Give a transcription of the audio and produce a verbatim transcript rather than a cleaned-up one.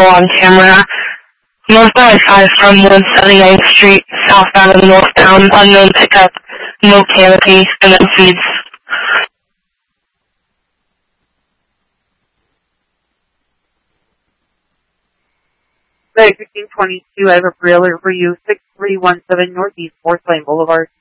on camera. Northbound five from one seventy-ninth Street, southbound of northbound, unknown pickup, no canopy, and then feeds. Flight sixteen twenty-two, I have a trailer for you, six three one seven Northeast fourth Lane Boulevard.